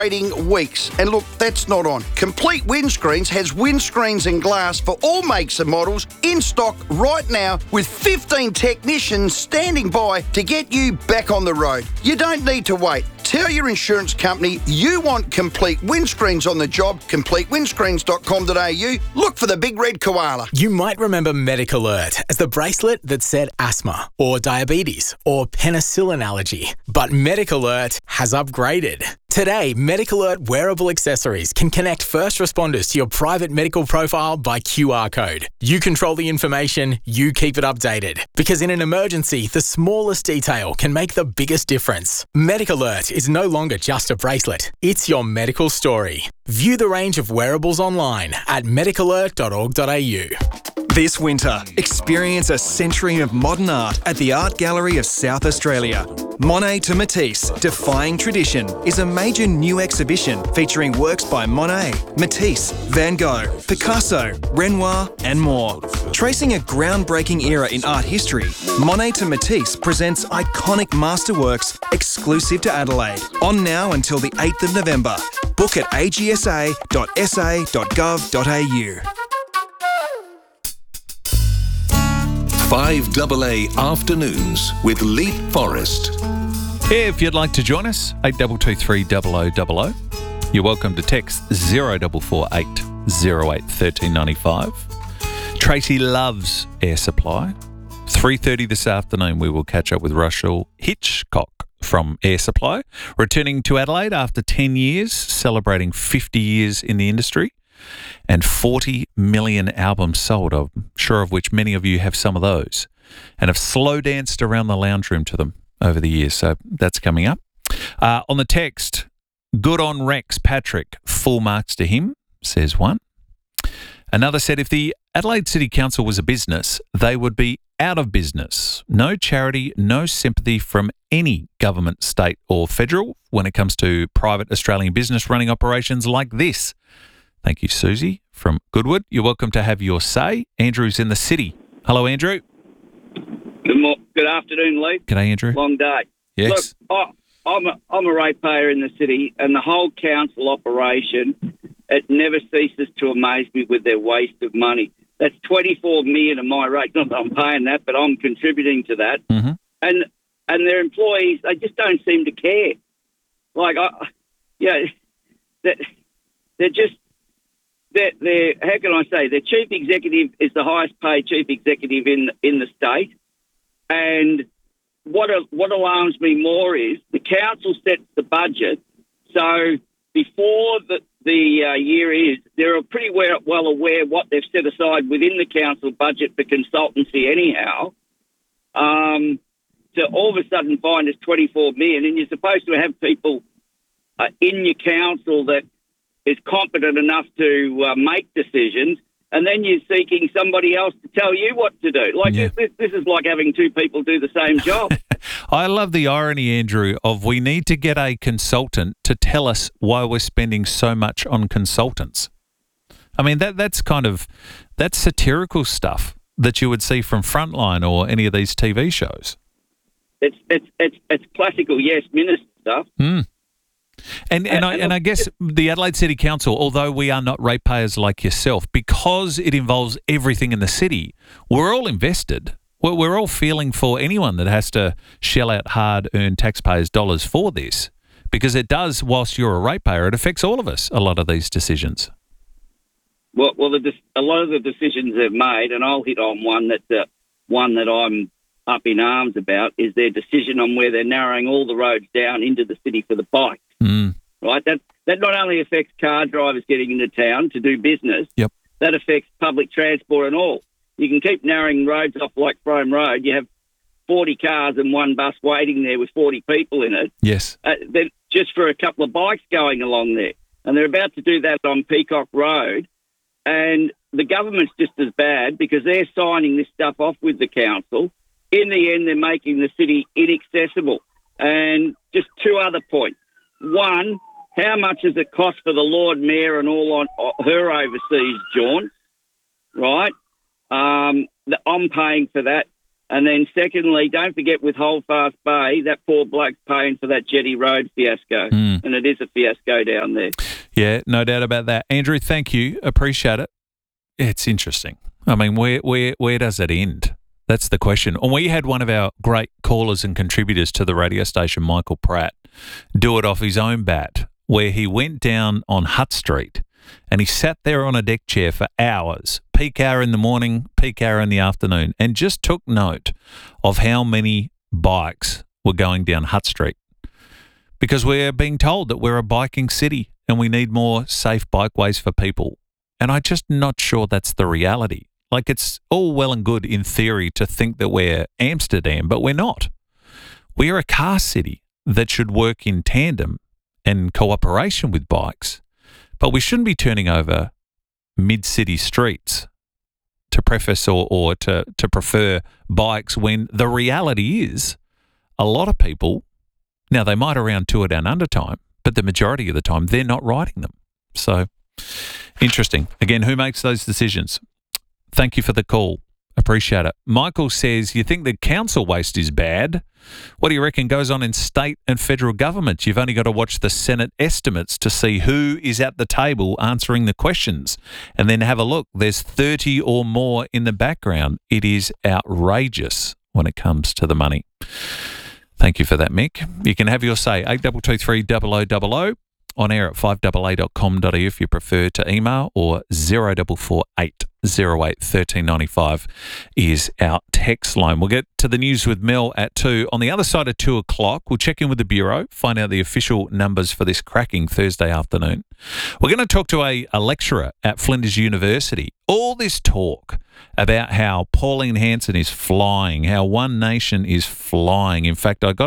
weeks. And look, that's not on. Complete Windscreens has windscreens and glass for all makes and models in stock right now with 15 technicians standing by to get you back on the road. You don't need to wait. Tell your insurance company you want Complete Windscreens on the job. CompleteWindscreens.com.au. Look for the big red koala. You might remember Medic Alert as the bracelet that said asthma or diabetes or penicillin allergy. But Medic Alert has upgraded. Today, Medic Alert wearable accessories can connect first responders to your private medical profile by QR code. You control the information, you keep it updated. Because in an emergency, the smallest detail can make the biggest difference. Medic Alert is no longer just a bracelet. It's your medical story. View the range of wearables online at medicalert.org.au. This winter, experience a century of modern art at the Art Gallery of South Australia. Monet to Matisse, Defying Tradition is a major new exhibition featuring works by Monet, Matisse, Van Gogh, Picasso, Renoir and more. Tracing a groundbreaking era in art history, Monet to Matisse presents iconic masterworks exclusive to Adelaide. On now until the 8th of November. Book at agsa.sa.gov.au. 5AA Afternoons with Leap Forest. If you'd like to join us, 8223 0000. You're welcome to text 0448 08 1395. Tracy loves air supply. 3:30 this afternoon, we will catch up with Russell Hitchcock from Air Supply, returning to Adelaide after 10 years, celebrating 50 years in the industry. And 40 million albums sold, I'm sure of which many of you have some of those, and have slow danced around the lounge room to them over the years. So that's coming up. On the text, good on Rex Patrick, full marks to him, says one. Another said if the Adelaide City Council was a business, they would be out of business. No charity, no sympathy from any government, state or federal when it comes to private Australian business running operations like this. Thank you, Susie from Goodwood. You're welcome to have your say. Andrew's in the city. Hello, Andrew. Good afternoon, Lee. G'day, Andrew. Long day. Yes. Look, I'm a ratepayer in the city, and the whole council operation, it never ceases to amaze me with their waste of money. That's 24 million of my rate. Not that I'm paying that, but I'm contributing to that. Mm-hmm. And their employees, they just don't seem to care. Like, they're just. They're, how can I say, their chief executive is the highest paid chief executive in the state. And what alarms me more is the council sets the budget. So before the year is, they're pretty well aware what they've set aside within the council budget for consultancy anyhow. To all of a sudden find it's 24 million, and you're supposed to have people in your council that is competent enough to make decisions, and then you're seeking somebody else to tell you what to do. Like, this is like having two people do the same job. I love the irony, Andrew, of we need to get a consultant to tell us why we're spending so much on consultants. I mean, that's satirical stuff that you would see from Frontline or any of these TV shows. It's classical yes minister stuff. Mm. And I guess the Adelaide City Council, although we are not ratepayers like yourself, because it involves everything in the city, we're all invested. We're all feeling for anyone that has to shell out hard-earned taxpayers' dollars for this, because it does, whilst you're a ratepayer, it affects all of us, a lot of these decisions. Well, a lot of the decisions they've made, and I'll hit on one that I'm up in arms about, is their decision on where they're narrowing all the roads down into the city for the bikes. Mm. Right? That not only affects car drivers getting into town to do business, yep, that affects public transport and all. You can keep narrowing roads off like Frome Road. You have 40 cars and one bus waiting there with 40 people in it. Yes. Then just for a couple of bikes going along there. And they're about to do that on Peacock Road. And the government's just as bad because they're signing this stuff off with the council. In the end, they're making the city inaccessible. And just two other points. One, how much does it cost for the Lord Mayor and all on her overseas jaunts, right? I'm paying for that. And then secondly, don't forget with Holdfast Bay, that poor bloke's paying for that Jetty Road fiasco. And it is a fiasco down there. Yeah, no doubt about that. Andrew, thank you. Appreciate it. It's interesting. I mean, where does it end? That's the question. And we had one of our great callers and contributors to the radio station, Michael Pratt, do it off his own bat, where he went down on Hutt Street and he sat there on a deck chair for hours, peak hour in the morning, peak hour in the afternoon, and just took note of how many bikes were going down Hutt Street. Because we're being told that we're a biking city and we need more safe bikeways for people. And I'm just not sure that's the reality. Like, it's all well and good in theory to think that we're Amsterdam, but we're not. We're a car city that should work in tandem and cooperation with bikes, but we shouldn't be turning over mid-city streets to preface or to prefer bikes when the reality is a lot of people, now they might around tour down under time, but the majority of the time they're not riding them. So interesting. Again, who makes those decisions? Thank you for the call. Appreciate it. Michael says, you think the council waste is bad? What do you reckon goes on in state and federal government? You've only got to watch the Senate estimates to see who is at the table answering the questions. And then have a look. There's 30 or more in the background. It is outrageous when it comes to the money. Thank you for that, Mick. You can have your say, 8223 0000. On air at 5AA.com.au if you prefer to email, or 0448 08 1395 is our text line. We'll get to the news with Mel at 2. On the other side of 2 o'clock, we'll check in with the Bureau, find out the official numbers for this cracking Thursday afternoon. We're going to talk to a lecturer at Flinders University. All this talk about how Pauline Hanson is flying, how One Nation is flying. In fact, I got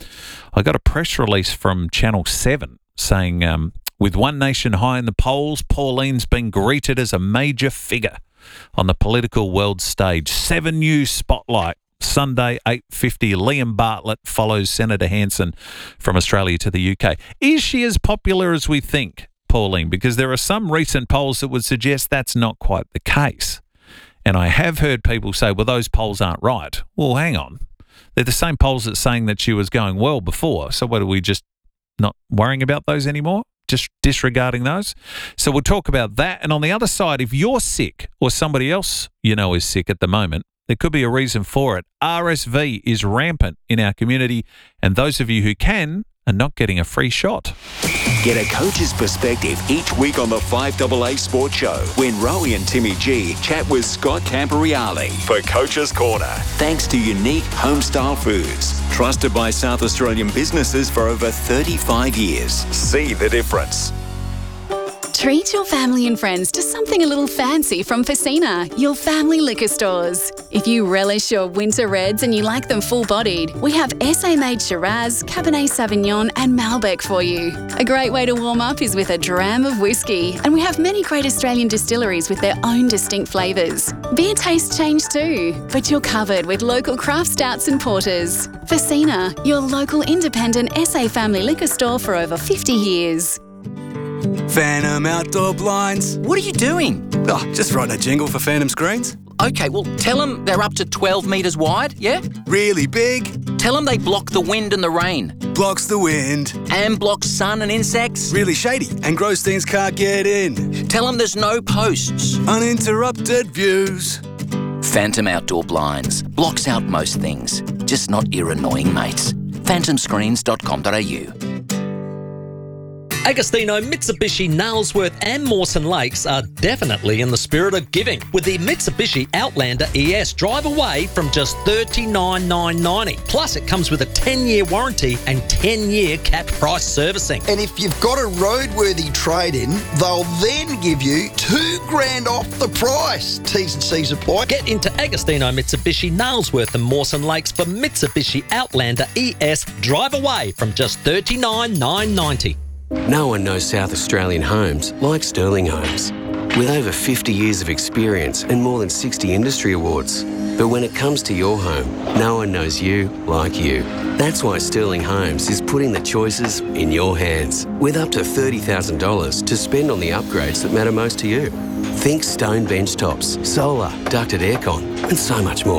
a press release from Channel 7 saying, with One Nation high in the polls, Pauline's been greeted as a major figure on the political world stage. 7 News Spotlight, Sunday, 8:50. Liam Bartlett follows Senator Hanson from Australia to the UK. Is she as popular as we think, Pauline? Because there are some recent polls that would suggest that's not quite the case. And I have heard people say, well, those polls aren't right. Well, hang on. They're the same polls that's saying that she was going well before. So what, are we just not worrying about those anymore? Just disregarding those? So we'll talk about that. And on the other side, if you're sick or somebody else you know is sick at the moment, there could be a reason for it. RSV is rampant in our community, and those of you who can are not getting a free shot. Get a coach's perspective each week on the 5AA Sports Show when Rowie and Timmy G chat with Scott Camporeale for Coach's Corner. Thanks to Unique Homestyle Foods, trusted by South Australian businesses for over 35 years. See the difference. Treat your family and friends to something a little fancy from Facina, your family liquor stores. If you relish your winter reds and you like them full-bodied, we have SA-made Shiraz, Cabernet Sauvignon and Malbec for you. A great way to warm up is with a dram of whiskey, and we have many great Australian distilleries with their own distinct flavours. Beer tastes change too, but you're covered with local craft stouts and porters. Facina, your local independent SA family liquor store for over 50 years. Phantom Outdoor Blinds. What are you doing? Oh, just writing a jingle for Phantom Screens. Okay, well, tell them they're up to 12 metres wide, yeah? Really big. Tell them they block the wind and the rain. Blocks the wind. And blocks sun and insects. Really shady, and gross things can't get in. Tell them there's no posts. Uninterrupted views. Phantom Outdoor Blinds. Blocks out most things, just not your annoying mates. phantomscreens.com.au. Agostino, Mitsubishi, Nailsworth and Mawson Lakes are definitely in the spirit of giving with the Mitsubishi Outlander ES. Drive away from just $39,990. Plus, it comes with a 10-year warranty and 10-year capped price servicing. And if you've got a roadworthy trade-in, they'll then give you $2,000 off the price. T's and C's apply. Get into Agostino, Mitsubishi, Nailsworth and Mawson Lakes for Mitsubishi Outlander ES. Drive away from just $39,990. No one knows South Australian homes like Sterling Homes. With over 50 years of experience and more than 60 industry awards. But when it comes to your home, no one knows you like you. That's why Sterling Homes is putting the choices in your hands, with up to $30,000 to spend on the upgrades that matter most to you. Think stone bench tops, solar, ducted aircon, and so much more.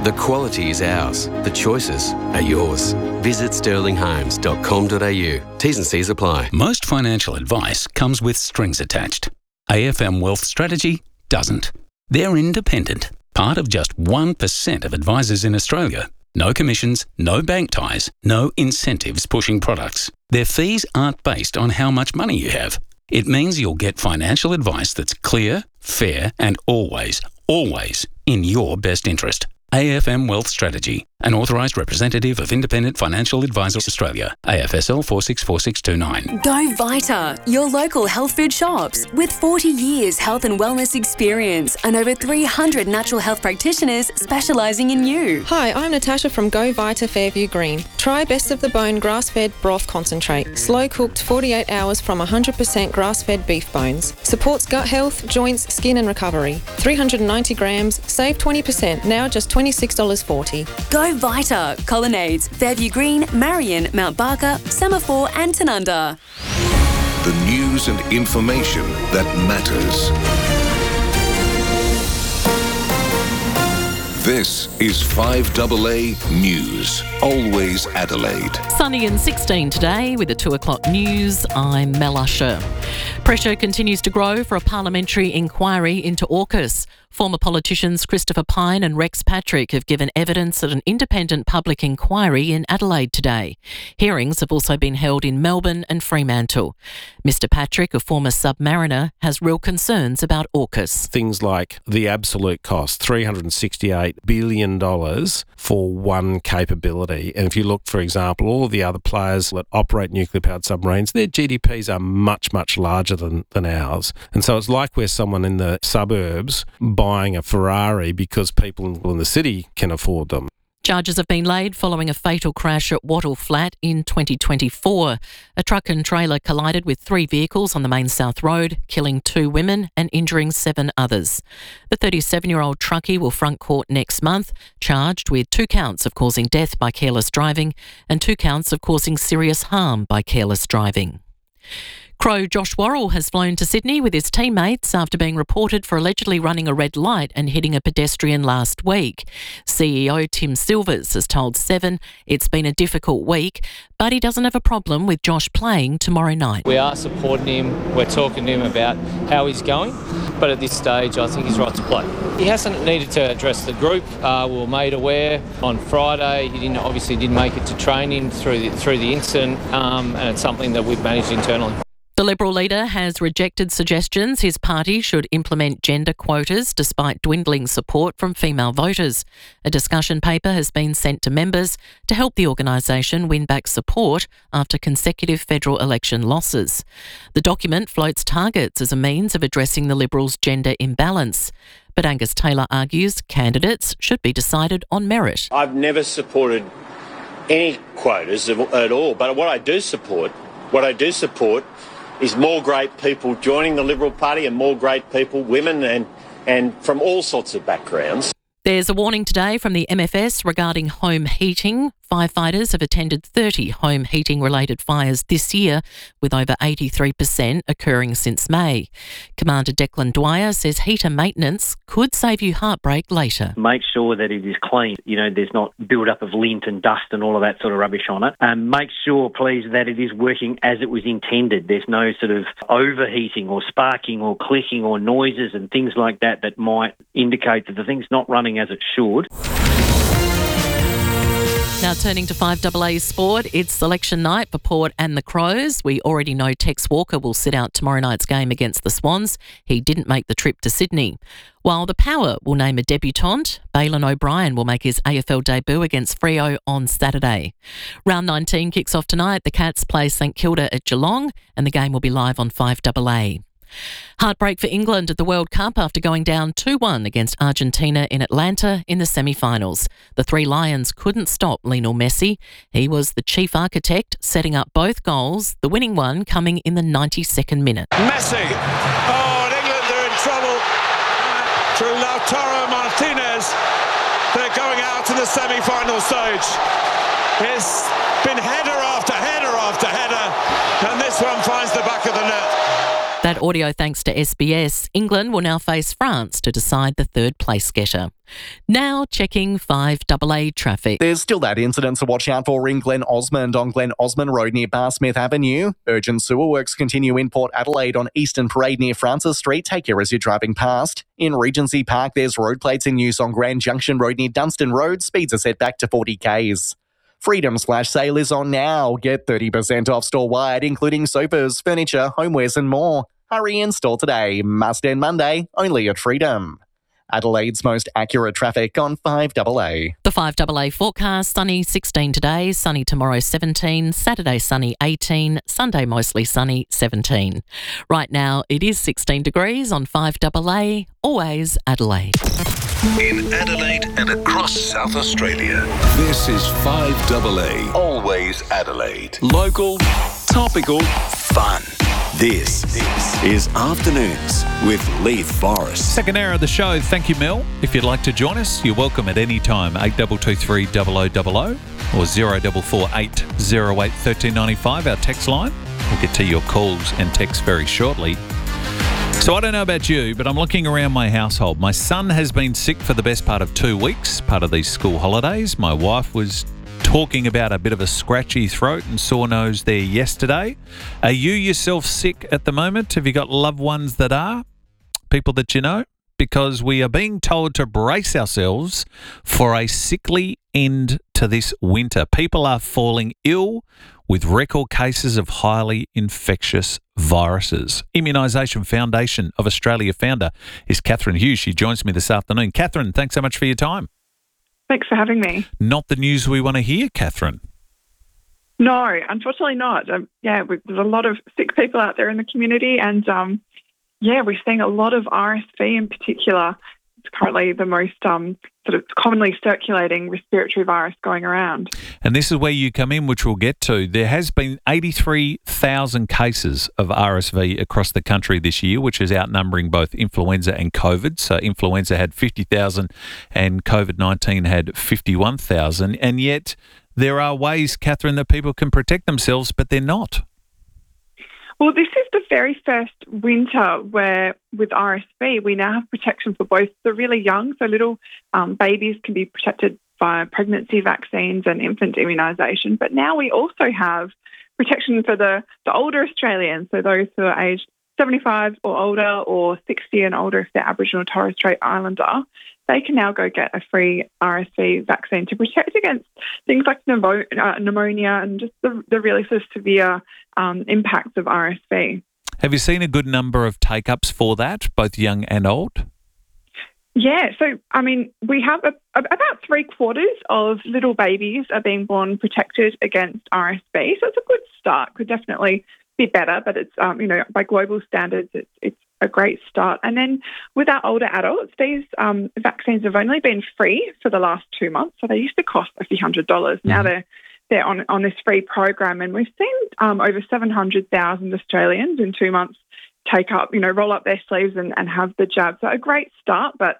The quality is ours. The choices are yours. Visit sterlinghomes.com.au. T's and C's apply. Most financial advice comes with strings attached. AFM Wealth Strategy doesn't. They're independent, part of just 1% of advisors in Australia. No commissions, no bank ties, no incentives pushing products. Their fees aren't based on how much money you have. It means you'll get financial advice that's clear, fair, and always in your best interest. AFM Wealth Strategy, an authorised representative of Independent Financial Advisors Australia, AFSL 464629. Go Vita, your local health food shops. With 40 years health and wellness experience and over 300 natural health practitioners specialising in you. Hi, I'm Natasha from Go Vita Fairview Green. Try Best of the Bone grass-fed broth concentrate. Slow cooked 48 hours from 100% grass-fed beef bones. Supports gut health, joints, skin and recovery. 390 grams, save 20%, now just $26.40. Go Vita, Colonnades, Fairview Green, Marion, Mount Barker, Semaphore and Tanunda. The news and information that matters. This is 5AA News, always Adelaide. Sunny and 16 today with the 2 o'clock news. I'm Mel Usher. Pressure continues to grow for a parliamentary inquiry into AUKUS. Former politicians Christopher Pyne and Rex Patrick have given evidence at an independent public inquiry in Adelaide today. Hearings have also been held in Melbourne and Fremantle. Mr Patrick, a former submariner, has real concerns about AUKUS. Things like the absolute cost, $368 billion for one capability. And if you look, for example, all of the other players that operate nuclear-powered submarines, their GDPs are much, much larger than ours. And so it's like we're someone in the suburbs buying a Ferrari because people in the city can afford them. Charges have been laid following a fatal crash at Wattle Flat in 2024. A truck and trailer collided with 3 vehicles on the main South Road, killing 2 women and injuring 7 others. The 37-year-old truckie will front court next month, charged with 2 counts of causing death by careless driving and 2 counts of causing serious harm by careless driving. Crow Josh Worrell has flown to Sydney with his teammates after being reported for allegedly running a red light and hitting a pedestrian last week. CEO Tim Silvers has told Seven it's been a difficult week, but he doesn't have a problem with Josh playing tomorrow night. We are supporting him, we're talking to him about how he's going, but at this stage I think he's right to play. He hasn't needed to address the group. We were made aware on Friday. He obviously didn't make it to training through the incident, and it's something that we've managed internally. The Liberal leader has rejected suggestions his party should implement gender quotas despite dwindling support from female voters. A discussion paper has been sent to members to help the organisation win back support after consecutive federal election losses. The document floats targets as a means of addressing the Liberals' gender imbalance. But Angus Taylor argues candidates should be decided on merit. I've never supported any quotas at all, but what I do support is more great people joining the Liberal Party and more great people, women and from all sorts of backgrounds. There's a warning today from the MFS regarding home heating. Firefighters have attended 30 home heating-related fires this year, with over 83% occurring since May. Commander Declan Dwyer says heater maintenance could save you heartbreak later. Make sure that it is clean. There's not build-up of lint and dust and all of that sort of rubbish on it. Make sure, please, that it is working as it was intended. There's no sort of overheating or sparking or clicking or noises and things like that that might indicate that the thing's not running as it should. Now turning to 5AA Sport, it's selection night for Port and the Crows. We already know Tex Walker will sit out tomorrow night's game against the Swans. He didn't make the trip to Sydney. While the Power will name a debutant, Bailyn O'Brien will make his AFL debut against Freo on Saturday. Round 19 kicks off tonight. The Cats play St Kilda at Geelong and the game will be live on 5AA. Heartbreak for England at the World Cup after going down 2-1 against Argentina in Atlanta in the semi-finals. The Three Lions couldn't stop Lionel Messi. He was the chief architect, setting up both goals, the winning one coming in the 92nd minute. Messi! Oh, and England are in trouble. Through Lautaro Martinez, they're going out to the semi-final stage. It's been header after header after header, and this one finds the back of the net. That audio thanks to SBS. England will now face France to decide the third place getter. Now checking 5AA traffic. There's still that incident to watch out for in Glen Osmond on Glen Osmond Road near Bar Smith Avenue. Urgent sewer works continue in Port Adelaide on Eastern Parade near Francis Street. Take care as you're driving past. In Regency Park, there's road plates in use on Grand Junction Road near Dunstan Road. Speeds are set back to 40 k's. Freedom Splash Sale is on now. Get 30% off store-wide, including sofas, furniture, homewares and more. Hurry in store today. Must end Monday, only at Freedom. Adelaide's most accurate traffic on 5AA. The 5AA forecast, sunny 16 today, sunny tomorrow 17, Saturday sunny 18, Sunday mostly sunny 17. Right now it is 16 degrees on 5AA, always Adelaide. In Adelaide and across South Australia, this is 5AA, always Adelaide. Local, topical, fun. This is Afternoons with Leith Forrest. Second hour of the show. Thank you, Mel. If you'd like to join us, you're welcome at any time. 8223 0000 or 0448 08 1395, our text line. We'll get to your calls and texts very shortly. So I don't know about you, but I'm looking around my household. My son has been sick for the best part of 2 weeks, part of these school holidays. My wife was talking about a bit of a scratchy throat and sore nose there yesterday. Are you yourself sick at the moment? Have you got loved ones that are? People that you know? Because we are being told to brace ourselves for a sickly end to this winter. People are falling ill with record cases of highly infectious viruses. Immunisation Foundation of Australia founder is Catherine Hughes. She joins me this afternoon. Catherine, thanks so much for your time. Thanks for having me. Not the news we want to hear, Catherine. No, unfortunately not. There's a lot of sick people out there in the community, and we're seeing a lot of RSV in particular. It's currently the most sort of commonly circulating respiratory virus going around. And this is where you come in, which we'll get to. There has been 83,000 cases of RSV across the country this year, which is outnumbering both influenza and COVID. So influenza had 50,000 and COVID-19 had 51,000. And yet there are ways, Catherine, that people can protect themselves, but they're not. Well, this is the very first winter where, with RSV, we now have protection for both the really young, so little babies can be protected via pregnancy vaccines and infant immunisation, but now we also have protection for the older Australians, so those who are aged 75 or older or 60 and older if they're Aboriginal or Torres Strait Islander. They can now go get a free RSV vaccine to protect against things like pneumonia and just the really sort of severe impacts of RSV. Have you seen a good number of take-ups for that, both young and old? Yeah, so, I mean, we have about 3/4 of little babies are being born protected against RSV, so it's a good start. Could definitely be better, but it's, by global standards, it's a great start. And then with our older adults, these vaccines have only been free for the last 2 months, so they used to cost a few $100s. Now they're on this free program, and we've seen over 700,000 Australians in 2 months take up, roll up their sleeves and have the jab. So a great start, but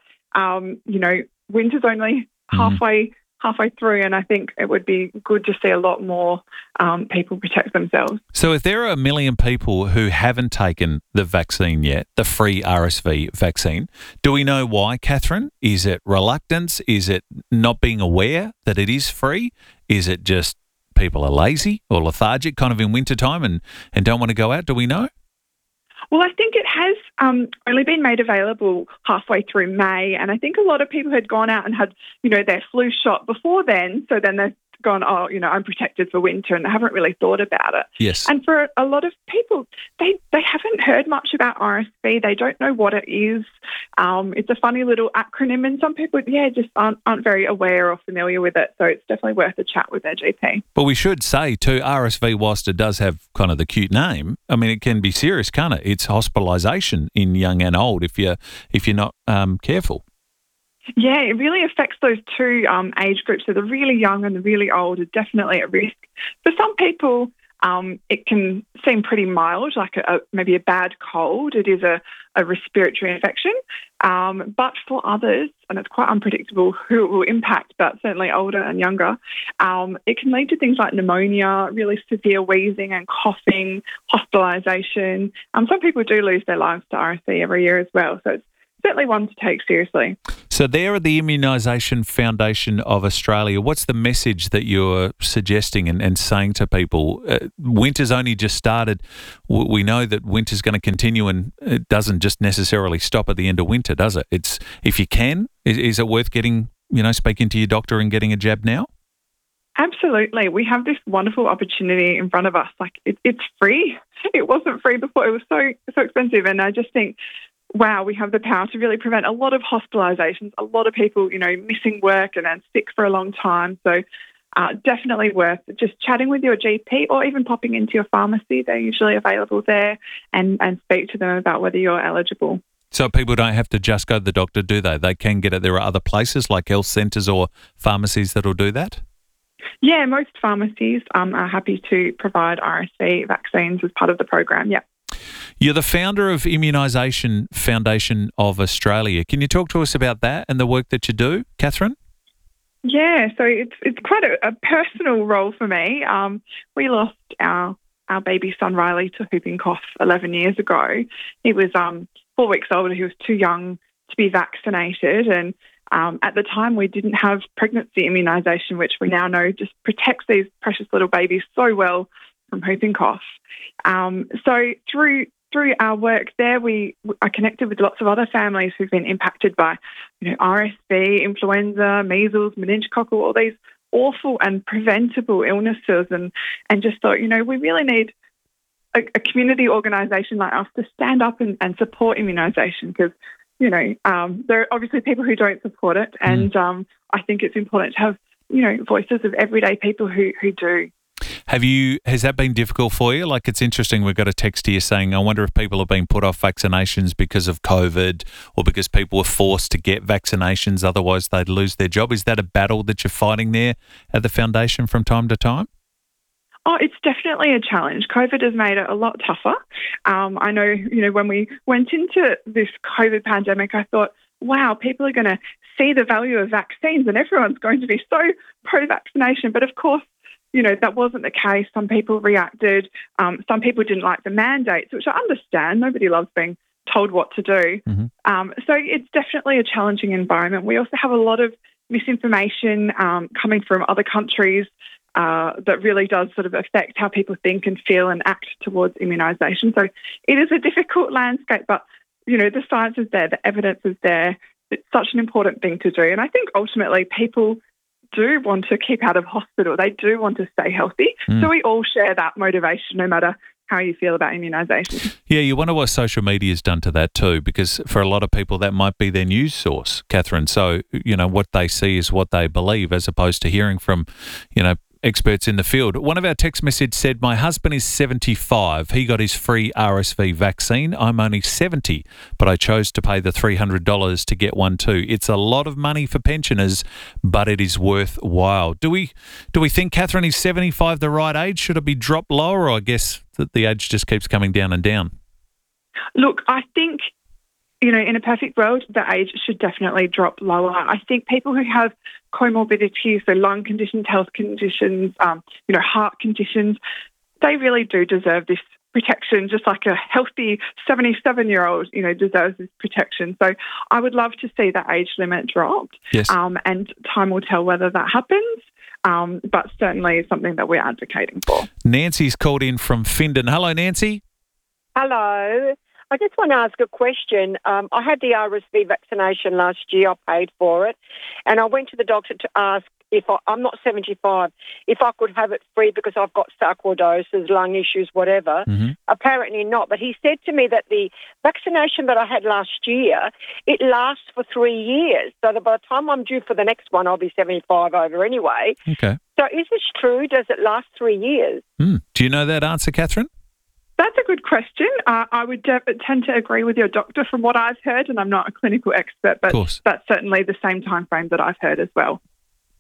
winter's only halfway through, and I think it would be good to see a lot more people protect themselves. So if there are 1 million people who haven't taken the vaccine yet, the free RSV vaccine, do we know why, Catherine? Is it reluctance? Is it not being aware that it is free? Is it just people are lazy or lethargic kind of in wintertime and don't want to go out? Do we know? Well, I think it has only been made available halfway through May, and I think a lot of people had gone out and had, their flu shot before then, so then they've gone, I'm protected for winter, and they haven't really thought about it. Yes. And for a lot of people, they haven't heard much about RSV. They don't know what it is. It's a funny little acronym, and some people, just aren't very aware or familiar with it, so it's definitely worth a chat with their GP. But we should say, too, RSV, whilst it does have kind of the cute name, I mean, it can be serious, can't it? It's hospitalisation in young and old if you're not careful. Yeah, it really affects those two age groups. So the really young and the really old are definitely at risk. For some people, it can seem pretty mild, like maybe a bad cold. It is a respiratory infection. But for others, and it's quite unpredictable who it will impact, but certainly older and younger, it can lead to things like pneumonia, really severe wheezing and coughing, hospitalisation. Some people do lose their lives to RSV every year as well, so it's certainly one to take seriously. So there at the Immunisation Foundation of Australia, what's the message that you're suggesting and saying to people? Winter's only just started. We know that winter's going to continue, and it doesn't just necessarily stop at the end of winter, does it? It's if you can, is it worth getting, speaking to your doctor and getting a jab now? Absolutely. We have this wonderful opportunity in front of us. Like it's free. It wasn't free before. It was so expensive. And I just think, wow, we have the power to really prevent a lot of hospitalisations, a lot of people, missing work and then sick for a long time. So definitely worth just chatting with your GP or even popping into your pharmacy. They're usually available there and speak to them about whether you're eligible. So people don't have to just go to the doctor, do they? They can get it. There are other places like health centres or pharmacies that will do that? Yeah, most pharmacies are happy to provide RSV vaccines as part of the program, yeah. You're the founder of Immunisation Foundation of Australia. Can you talk to us about that and the work that you do, Catherine? Yeah, so it's quite a personal role for me. We lost our baby son Riley to whooping cough 11 years ago. He was 4 weeks old. He was too young to be vaccinated, and at the time we didn't have pregnancy immunisation, which we now know just protects these precious little babies so well from whooping cough. So through our work there, we are connected with lots of other families who've been impacted by, RSV, influenza, measles, meningococcal, all these awful and preventable illnesses, and just thought, we really need a community organisation like us to stand up and support immunisation because, there are obviously people who don't support it, and I think it's important to have, voices of everyday people who do. Has that been difficult for you? Like, it's interesting, we've got a text here saying, I wonder if people have been put off vaccinations because of COVID or because people were forced to get vaccinations, otherwise they'd lose their job. Is that a battle that you're fighting there at the foundation from time to time? Oh, it's definitely a challenge. COVID has made it a lot tougher. I know, when we went into this COVID pandemic, I thought, wow, people are going to see the value of vaccines and everyone's going to be so pro-vaccination. But of course, that wasn't the case. Some people reacted. Some people didn't like the mandates, which I understand. Nobody loves being told what to do. Mm-hmm. So it's definitely a challenging environment. We also have a lot of misinformation coming from other countries that really does sort of affect how people think and feel and act towards immunisation. So it is a difficult landscape, but, the science is there, the evidence is there. It's such an important thing to do. And I think ultimately people do want to keep out of hospital. They do want to stay healthy. So we all share that motivation no matter how you feel about immunisation. Yeah, you wonder what social media has done to that too, because for a lot of people that might be their news source, Catherine. So, what they see is what they believe as opposed to hearing from, experts in the field. One of our text messages said, my husband is 75. He got his free RSV vaccine. I'm only 70, but I chose to pay the $300 to get one too. It's a lot of money for pensioners, but it is worthwhile. Do we think, Catherine, is 75 the right age? Should it be dropped lower, or I guess that the age just keeps coming down and down? Look, I think, in a perfect world, the age should definitely drop lower. I think people who have comorbidities, so lung conditions, health conditions, heart conditions, they really do deserve this protection, just like a healthy 77-year-old, deserves this protection. So I would love to see that age limit dropped. Yes. And time will tell whether that happens, but certainly it's something that we're advocating for. Nancy's called in from Findon. Hello, Nancy. Hello. I just want to ask a question. I had the RSV vaccination last year. I paid for it. And I went to the doctor to ask if I'm not 75, if I could have it free because I've got sarcoidosis, lung issues, whatever. Mm-hmm. Apparently not. But he said to me that the vaccination that I had last year, it lasts for 3 years. So that by the time I'm due for the next one, I'll be 75 over anyway. Okay. So is this true? Does it last 3 years? Do you know that answer, Catherine? That's a good question. I would tend to agree with your doctor from what I've heard, and I'm not a clinical expert, but that's certainly the same time frame that I've heard as well.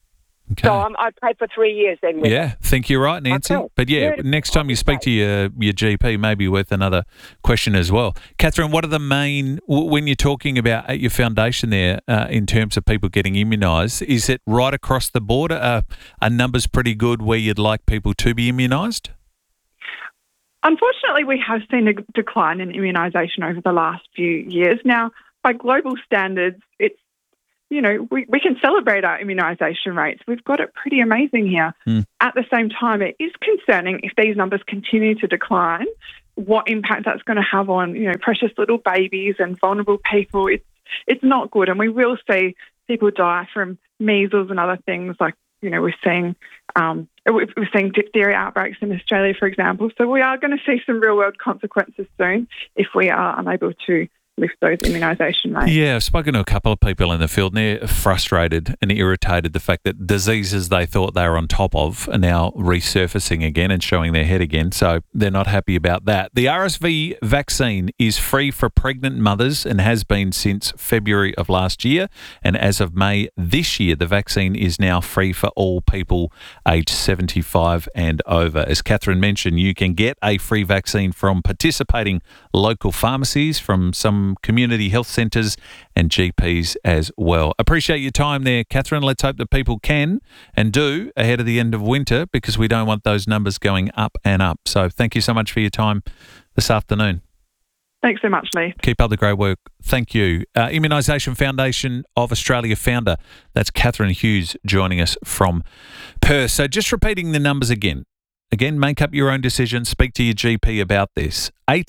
Okay. So I'd pay for 3 years then. With Yeah, think you're right, Nancy. Okay. But yeah, next time you speak to your GP, maybe worth another question as well. Catherine, what are the main, when you're talking about at your foundation there, in terms of people getting immunised, is it right across the board? Are numbers pretty good where you'd like people to be immunised? Unfortunately, we have seen a decline in immunisation over the last few years. Now, by global standards, it's, we can celebrate our immunisation rates. We've got it pretty amazing here. At the same time, it is concerning if these numbers continue to decline, what impact that's going to have on, precious little babies and vulnerable people. It's not good. And we will see people die from measles and other things like, we're seeing diphtheria outbreaks in Australia, for example. So we are going to see some real-world consequences soon if we are unable to lift those immunisation rates. Yeah, I've spoken to a couple of people in the field and they're frustrated and irritated the fact that diseases they thought they were on top of are now resurfacing again and showing their head again. So they're not happy about that. The RSV vaccine is free for pregnant mothers and has been since February of last year. And as of May this year, the vaccine is now free for all people aged 75 and over. As Catherine mentioned, you can get a free vaccine from participating local pharmacies, from some community health centres and GPs as well. Appreciate your time there, Catherine. Let's hope that people can and do ahead of the end of winter, because we don't want those numbers going up and up. So thank you so much for your time this afternoon. Thanks so much, Lee. Keep up the great work. Thank you. Immunisation Foundation of Australia founder, that's Catherine Hughes, joining us from Perth. So just repeating the numbers again. Again, make up your own decision. Speak to your GP about this.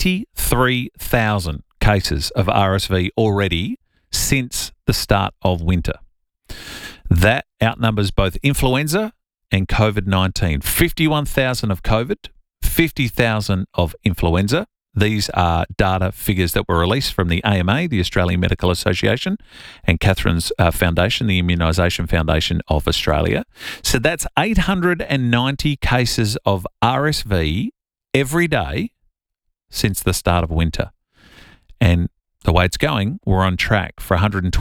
83,000 cases of RSV already since the start of winter. That outnumbers both influenza and COVID-19. 51,000 of COVID, 50,000 of influenza. These are data figures that were released from the AMA, the Australian Medical Association, and Catherine's foundation, the Immunisation Foundation of Australia. So that's 890 cases of RSV every day since the start of winter. And the way it's going, we're on track for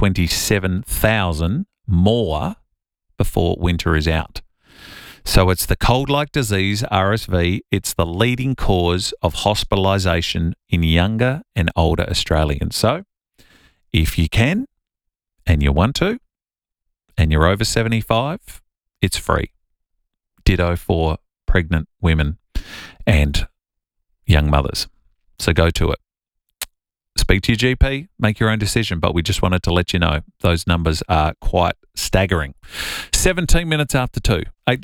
127,000 more before winter is out. So it's the cold-like disease, RSV. It's the leading cause of hospitalisation in younger and older Australians. So if you can and you want to and you're over 75, it's free. Ditto for pregnant women and young mothers. So go to it. Speak to your GP, make your own decision, but we just wanted to let you know those numbers are quite staggering. 17 minutes after 2,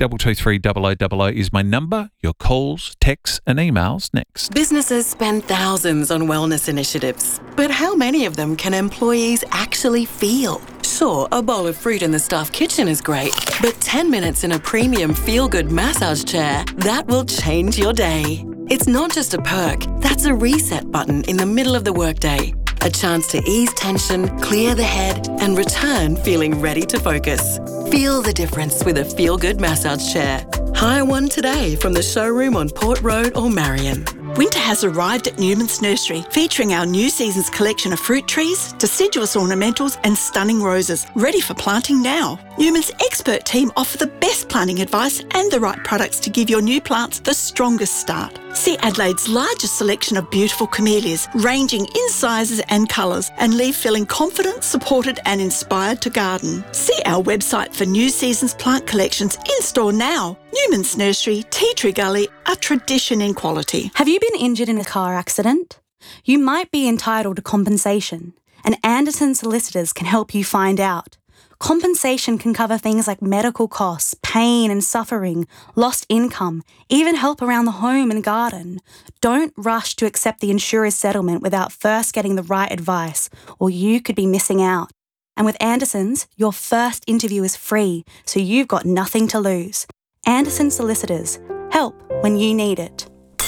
8223 0000 is my number. Your calls, texts and emails next. Businesses spend thousands on wellness initiatives, but how many of them can employees actually feel? Sure, a bowl of fruit in the staff kitchen is great, but 10 minutes in a premium feel-good massage chair, that will change your day. It's not just a perk, that's a reset button in the middle of the workday. A chance to ease tension, clear the head, and return feeling ready to focus. Feel the difference with a feel-good massage chair. Hire one today from the showroom on Port Road or Marion. Winter has arrived at Newman's Nursery, featuring our new season's collection of fruit trees, deciduous ornamentals and stunning roses, ready for planting now. Newman's expert team offer the best planting advice and the right products to give your new plants the strongest start. See Adelaide's largest selection of beautiful camellias, ranging in sizes and colours, and leave feeling confident, supported and inspired to garden. See our website for new season's plant collections in store now. Newman's Nursery, Tea Tree Gully, a tradition in quality. Have you been injured in a car accident? You might be entitled to compensation, and Anderson Solicitors can help you find out. Compensation can cover things like medical costs, pain and suffering, lost income, even help around the home and garden. Don't rush to accept the insurer's settlement without first getting the right advice, or you could be missing out. And with Anderson's, your first interview is free, so you've got nothing to lose. Anderson Solicitors. Help when you need it.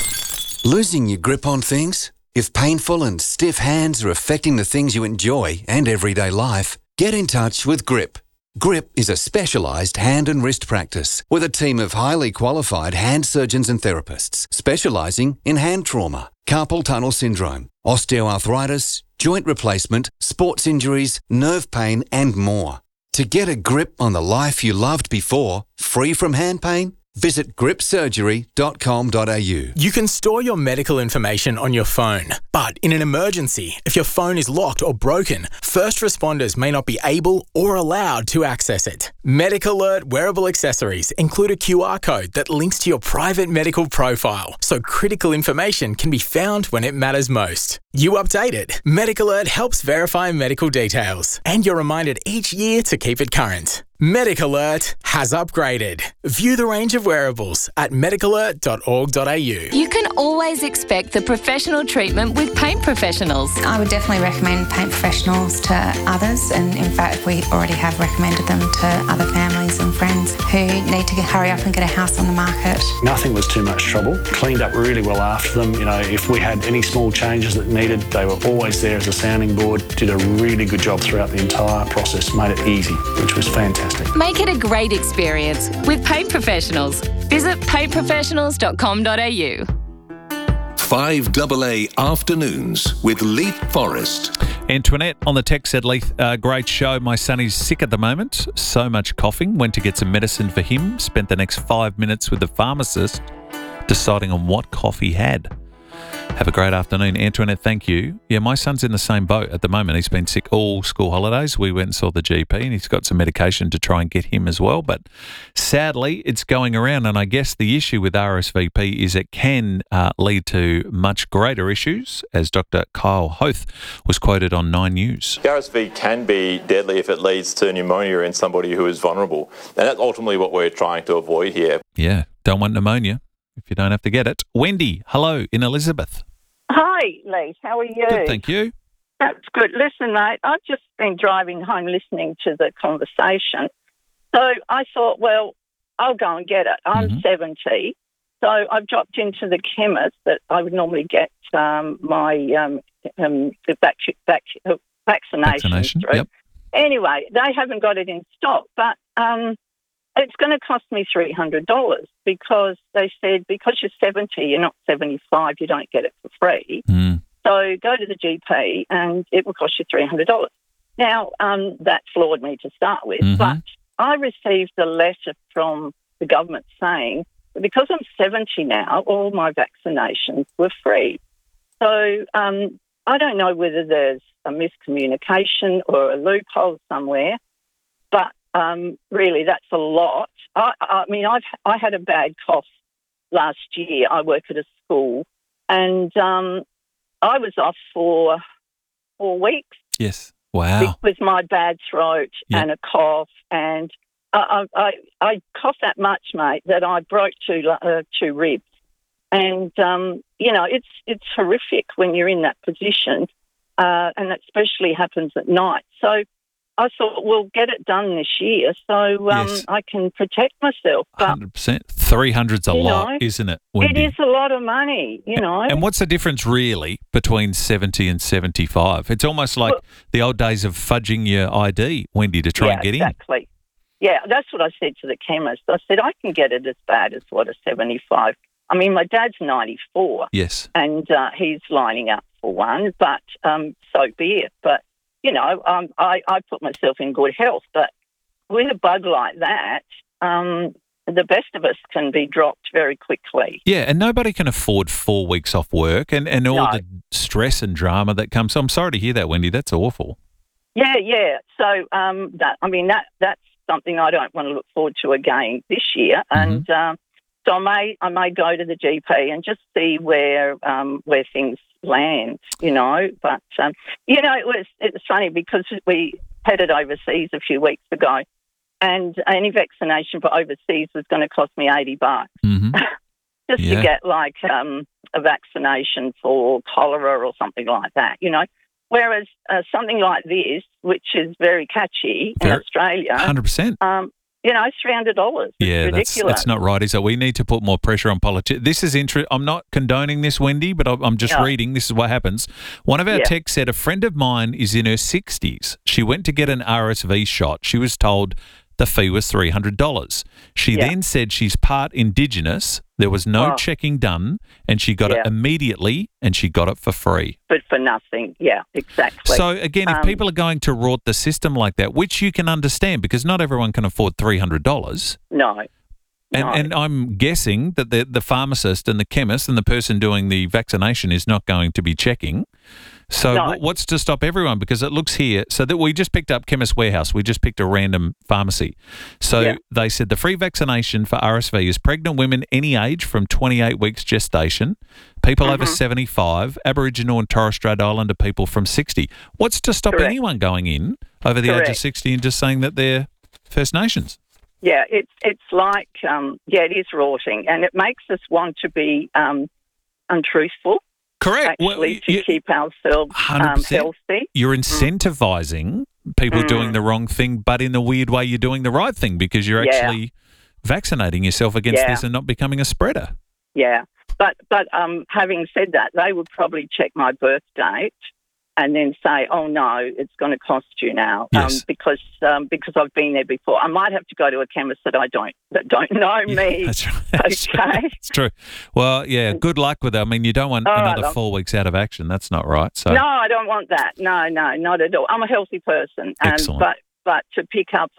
Losing your grip on things? If painful and stiff hands are affecting the things you enjoy and everyday life, get in touch with GRIP. GRIP is a specialised hand and wrist practice with a team of highly qualified hand surgeons and therapists specialising in hand trauma, carpal tunnel syndrome, osteoarthritis, joint replacement, sports injuries, nerve pain and more. To get a grip on the life you loved before, free from hand pain, visit gripsurgery.com.au. You can store your medical information on your phone, but in an emergency, if your phone is locked or broken, first responders may not be able or allowed to access it. Medical Alert wearable accessories include a QR code that links to your private medical profile, so critical information can be found when it matters most. You update it. Medical Alert helps verify medical details, and you're reminded each year to keep it current. Medical Alert has upgraded. View the range of wearables at medicalert.org.au. You can always expect the professional treatment with Paint Professionals. I would definitely recommend Paint Professionals to others, and in fact we already have recommended them to other families and friends who need to hurry up and get a house on the market. Nothing was too much trouble. Cleaned up really well after them. You know, if we had any small changes that needed, they were always there as a sounding board. Did a really good job throughout the entire process. Made it easy, which was fantastic. Make it a great experience with Paint Professionals. Visit paintprofessionals.com.au. 5AA Afternoons with Leith Forrest. Antoinette on the text said, Leith, great show. My son is sick at the moment. So much coughing. Went to get some medicine for him. Spent the next 5 minutes with the pharmacist deciding on what cough he had. Have a great afternoon. Antoinette, thank you. Yeah, my son's in the same boat at the moment. He's been sick all school holidays. We went and saw the GP and he's got some medication to try and get him as well. But sadly, it's going around. And I guess the issue with RSVP is it can lead to much greater issues, as Dr. Kyle Hoth was quoted on 9 News. The RSV can be deadly if it leads to pneumonia in somebody who is vulnerable. And that's ultimately what we're trying to avoid here. Yeah, don't want pneumonia if you don't have to get it. Wendy, hello, in Elizabeth. Hi, Leith. How are you? Good, thank you. That's good. Listen, mate, I've just been driving home listening to the conversation. So I thought, well, I'll go and get it. I'm 70. So I've dropped into the chemist that I would normally get my vaccination through. Yep. Anyway, they haven't got it in stock, but it's going to cost me $300 because they said because you're 70, you're not 75, you don't get it for free. So go to the GP and it will cost you $300. Now, that floored me to start with, but I received a letter from the government saying that because I'm 70 now, all my vaccinations were free. So I don't know whether there's a miscommunication or a loophole somewhere, but really, that's a lot. I mean, I had a bad cough last year. I work at a school, and I was off for 4 weeks. Yes. Wow. With my bad throat and a cough, and I coughed that much, mate, that I broke two ribs. And you know, it's horrific when you're in that position, and that especially happens at night. So I thought, we'll get it done this year so I can protect myself. But, 100%. 300's a lot, isn't it, Wendy? It is a lot of money, you know. And what's the difference really between 70 and 75? It's almost like the old days of fudging your ID, Wendy, to try and get exactly. Yeah, that's what I said to the chemist. I said, I can get it as bad as a 75. I mean, my dad's 94. Yes. And he's lining up for one, but so be it. But you know, I put myself in good health, but with a bug like that, the best of us can be dropped very quickly. Yeah, and nobody can afford 4 weeks off work and all the stress and drama that comes. So I'm sorry to hear that, Wendy. That's awful. Yeah. So that's something I don't want to look forward to again this year, and so I may go to the GP and just see where things land, you know. But you know, it was funny because we headed overseas a few weeks ago, and any vaccination for overseas was going to cost me $80 just to get like a vaccination for cholera or something like that, you know. Whereas something like this, which is very catchy in Australia, 100%. You know, $300. Yeah, ridiculous. that's not right, is it? We need to put more pressure on politicians. This is interesting. I'm not condoning this, Wendy, but I'm just reading. This is what happens. One of our texts said, a friend of mine is in her 60s. She went to get an RSV shot. She was told the fee was $300. She then said she's part Indigenous. There was no checking done, and she got it immediately, and she got it for free. But for nothing. Yeah, exactly. So, again, if people are going to rort the system like that, which you can understand because not everyone can afford $300. No. And I'm guessing that the pharmacist and the chemist and the person doing the vaccination is not going to be checking. So what's to stop everyone? Because it looks here, so that we just picked up Chemist Warehouse. We just picked a random pharmacy. So they said the free vaccination for RSV is pregnant women any age from 28 weeks gestation, people over 75, Aboriginal and Torres Strait Islander people from 60. What's to stop anyone going in over the age of 60 and just saying that they're First Nations? Yeah, it's like, it is rorting, and it makes us want to be untruthful. Correct. Actually, to keep ourselves healthy. You're incentivising people doing the wrong thing, but in a weird way, you're doing the right thing because you're actually vaccinating yourself against this and not becoming a spreader. Yeah, but having said that, they would probably check my birth date and then say, "Oh no, it's going to cost you now," because I've been there before. I might have to go to a chemist that don't know me. That's right. Okay, it's true. Well, yeah. Good luck with it. I mean, you don't want another 4 weeks out of action. That's not right. So no, I don't want that. No, not at all. I'm a healthy person, Excellent. but to pick up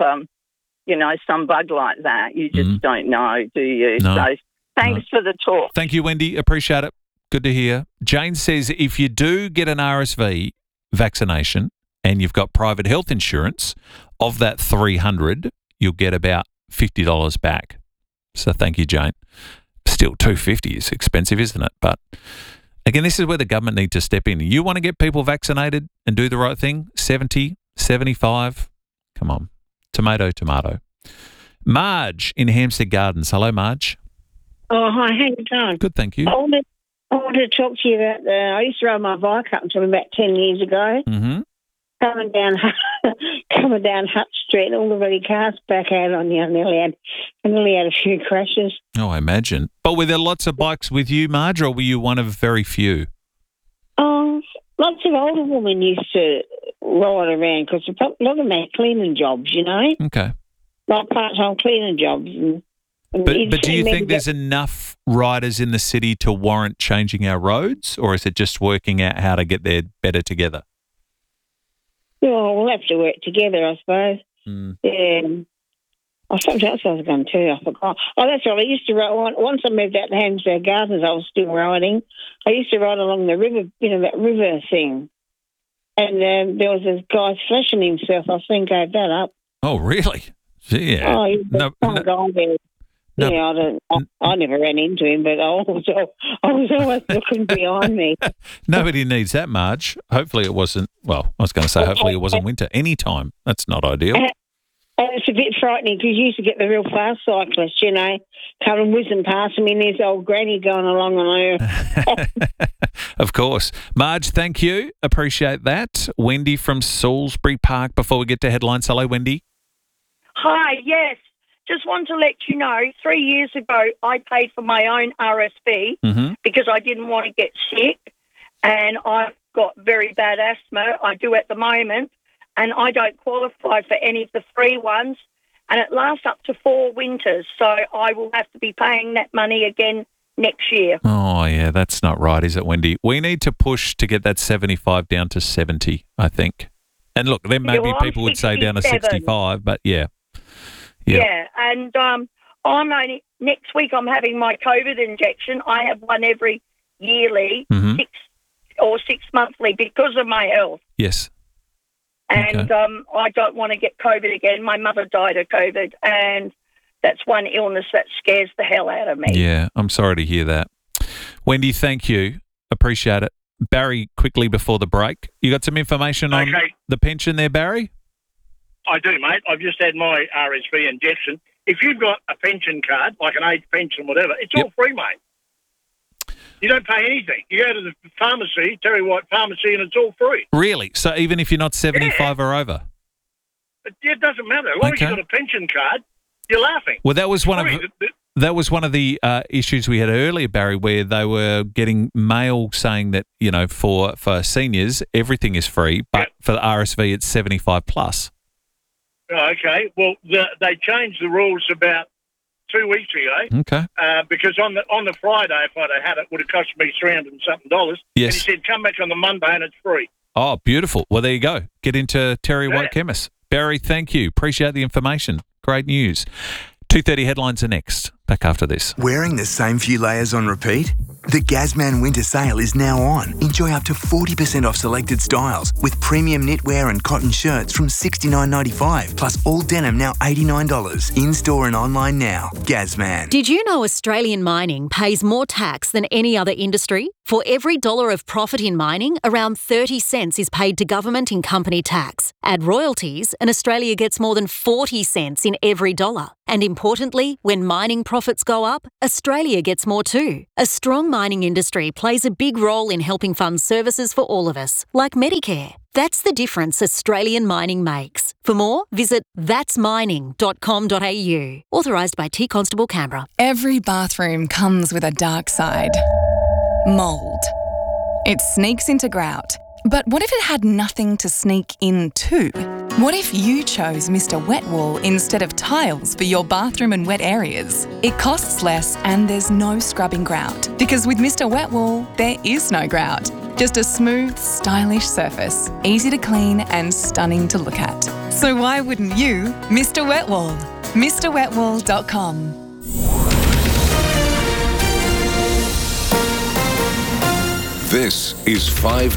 some bug like that, you just don't know, do you? No. So thanks for the talk. Thank you, Wendy. Appreciate it. Good to hear. Jane says if you do get an RSV vaccination and you've got private health insurance, of that $300, you'll get about $50 back. So thank you, Jane. Still, $250 is expensive, isn't it? But again, this is where the government need to step in. You want to get people vaccinated and do the right thing? 70, 75? Come on. Tomato, tomato. Marge in Hampstead Gardens. Hello, Marge. Oh, hi. How you going? Good, thank you. I wanted to talk to you about I used to ride my bike up until about 10 years ago. Mm-hmm. Coming down Hutt Street, all the bloody cars back out on you. I nearly had a few crashes. Oh, I imagine. But were there lots of bikes with you, Marge, or were you one of very few? Oh, lots of older women used to ride around because a lot of them had cleaning jobs, you know? Okay. Like part-time cleaning jobs. But do you think there's enough riders in the city to warrant changing our roads, or is it just working out how to get there better together? Well, we'll have to work together, I suppose. Yeah. Oh, something else I was going to tell you, I forgot. Oh, that's right. I used to ride, once I moved out to Hampstead Gardens, I was still riding. I used to ride along the river, that river thing. And there was this guy flashing himself. I soon gave that up. Oh, really? Yeah. Oh, he's some guy there. No. Yeah, I never ran into him, but I was always looking behind me. Nobody needs that, Marge. Hopefully it wasn't, well, I was going to say hopefully it wasn't winter. Anytime. That's not ideal. And it's a bit frightening because you used to get the real fast cyclists, coming whizzing past me and there's old granny going along on her. Of course. Marge, thank you. Appreciate that. Wendy from Salisbury Park. Before we get to headlines, hello, Wendy. Hi, yes. Just want to let you know, 3 years ago, I paid for my own RSV because I didn't want to get sick, and I've got very bad asthma. I do at the moment, and I don't qualify for any of the free ones, and it lasts up to 4 winters, so I will have to be paying that money again next year. Oh, yeah, that's not right, is it, Wendy? We need to push to get that 75 down to 70, I think. And look, then maybe people would say down to 65, but yeah. Yeah, and I'm only next week. I'm having my COVID injection. I have one every yearly, 6 monthly because of my health. Yes, and I don't want to get COVID again. My mother died of COVID, and that's one illness that scares the hell out of me. Yeah, I'm sorry to hear that, Wendy. Thank you, appreciate it. Barry, quickly before the break, you got some information on the pension there, Barry? I do, mate. I've just had my RSV injection. If you've got a pension card, like an age pension, whatever, it's all free, mate. You don't pay anything. You go to the pharmacy, Terry White Pharmacy, and it's all free. Really? So even if you're not 75 or over? It doesn't matter. As long as you've got a pension card, you're laughing. Well, that was one of the issues we had earlier, Barry, where they were getting mail saying that, for seniors, everything is free, but for the RSV, it's 75 plus. Oh, okay. Well, they changed the rules about 2 weeks ago. Okay. Because on the Friday, if I'd have had it, it would have cost me $300 and something. Yes. And he said, come back on the Monday and it's free. Oh, beautiful. Well, there you go. Get into Terry White Chemist. Barry, thank you. Appreciate the information. Great news. 2:30 headlines are next. Back after this. Wearing the same few layers on repeat? The Gazman winter sale is now on. Enjoy up to 40% off selected styles with premium knitwear and cotton shirts from $69.95 plus all denim now $89. In-store and online now. Gazman. Did you know Australian mining pays more tax than any other industry? For every dollar of profit in mining, around 30 cents is paid to government in company tax. Add royalties and Australia gets more than 40 cents in every dollar. And importantly, when mining profits go up, Australia gets more too. A strong mining industry plays a big role in helping fund services for all of us, like Medicare. That's the difference Australian mining makes. For more, visit thatsmining.com.au. Authorised by T Constable Canberra. Every bathroom comes with a dark side. Mould. It sneaks into grout. But what if it had nothing to sneak into? What if you chose Mr. Wet Wool instead of tiles for your bathroom and wet areas? It costs less and there's no scrubbing grout. Because with Mr. Wet Wool, there is no grout. Just a smooth, stylish surface, easy to clean and stunning to look at. So why wouldn't you, Mr. Wet Wool? MrWetWool.com. This is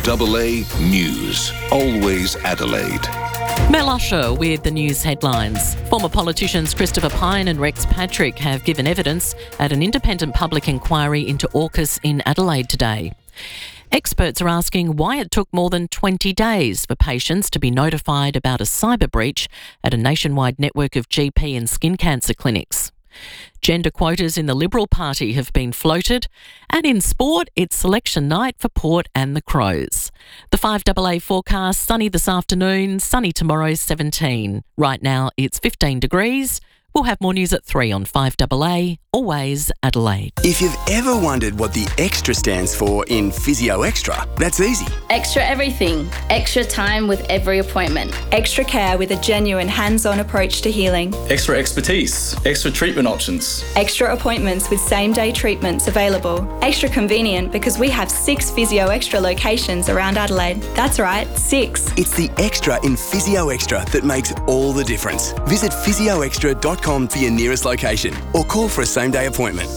5AA News, always Adelaide. Mel Usher with the news headlines. Former politicians Christopher Pyne and Rex Patrick have given evidence at an independent public inquiry into AUKUS in Adelaide today. Experts are asking why it took more than 20 days for patients to be notified about a cyber breach at a nationwide network of GP and skin cancer clinics. Gender quotas in the Liberal Party have been floated. And in sport, it's selection night for Port and the Crows. The 5AA forecast, sunny this afternoon, sunny tomorrow, 17. Right now, it's 15 degrees. We'll have more news at 3 on 5AA, always Adelaide. If you've ever wondered what the extra stands for in Physio Extra, that's easy. Extra everything. Extra time with every appointment. Extra care with a genuine hands-on approach to healing. Extra expertise. Extra treatment options. Extra appointments with same-day treatments available. Extra convenient because we have 6 Physio Extra locations around Adelaide. That's right, 6. It's the extra in Physio Extra that makes all the difference. Visit physioextra.com for your nearest location or call for a same-day appointment.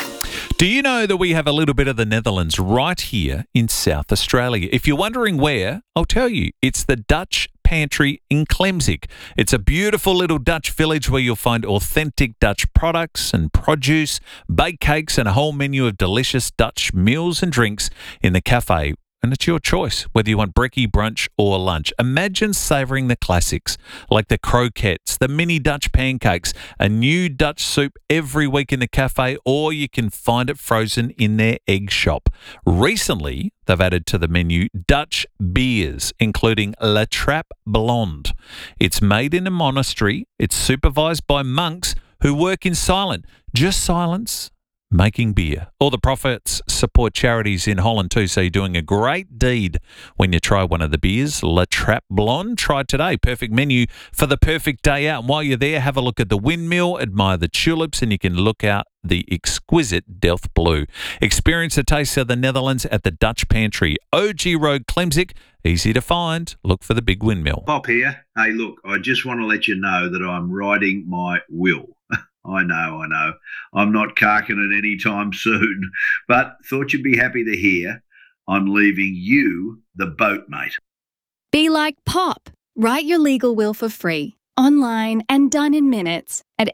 Do you know that we have a little bit of the Netherlands right here in South Australia? If you're wondering where, I'll tell you. It's the Dutch Pantry in Klemzig. It's a beautiful little Dutch village where you'll find authentic Dutch products and produce, baked cakes and a whole menu of delicious Dutch meals and drinks in the cafe. And it's your choice, whether you want brekkie, brunch or lunch. Imagine savouring the classics like the croquettes, the mini Dutch pancakes, a new Dutch soup every week in the cafe, or you can find it frozen in their egg shop. Recently, they've added to the menu Dutch beers, including La Trappe Blonde. It's made in a monastery. It's supervised by monks who work in silence. Just silence. Making beer. All the profits support charities in Holland too, so you're doing a great deed when you try one of the beers. La Trappe Blonde. Try today. Perfect menu for the perfect day out. And while you're there, have a look at the windmill, admire the tulips, and you can look out the exquisite Delft Blue. Experience the taste of the Netherlands at the Dutch Pantry. OG Road, Klemzig. Easy to find. Look for the big windmill. Bob here. Hey, look, I just want to let you know that I'm writing my will. I know. I'm not carking it any time soon, but thought you'd be happy to hear I'm leaving you the boat, mate. Be like Pop. Write your legal will for free, online and done in minutes at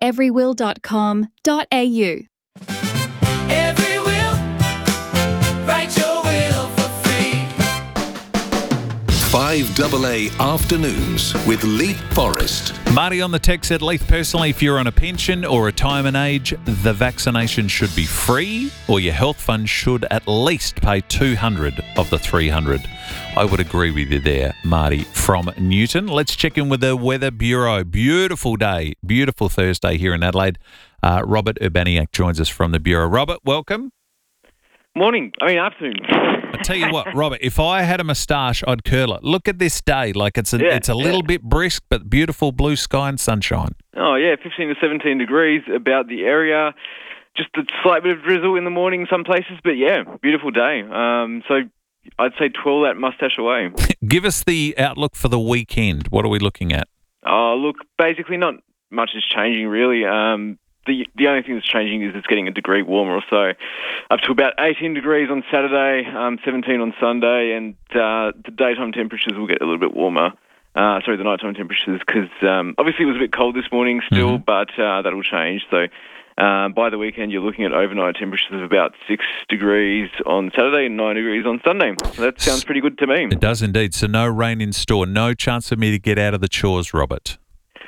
everywill.com.au. 5AA Afternoons with Leith Forrest. Marty on the text said, Leith, personally, if you're on a pension or retirement age, the vaccination should be free, or your health fund should at least pay $200 of the $300. I would agree with you there, Marty from Newton. Let's check in with the Weather Bureau. Beautiful day, beautiful Thursday here in Adelaide. Robert Urbaniak joins us from the Bureau. Robert, welcome. Afternoon. I tell you what, Robert, if I had a moustache, I'd curl it. Look at this day. Like it's a little bit brisk, but beautiful blue sky and sunshine. Oh, yeah, 15 to 17 degrees about the area. Just a slight bit of drizzle in the morning in some places, but yeah, beautiful day. So I'd say twirl that mustache away. Give us the outlook for the weekend. What are we looking at? Oh, look, basically not much is changing really. The only thing that's changing is it's getting a degree warmer or so, up to about 18 degrees on Saturday, 17 on Sunday, and the daytime temperatures will get a little bit warmer. The nighttime temperatures, because obviously it was a bit cold this morning still, but that'll change. So by the weekend, you're looking at overnight temperatures of about 6 degrees on Saturday and 9 degrees on Sunday. So that sounds pretty good to me. It does indeed. So no rain in store. No chance for me to get out of the chores, Robert.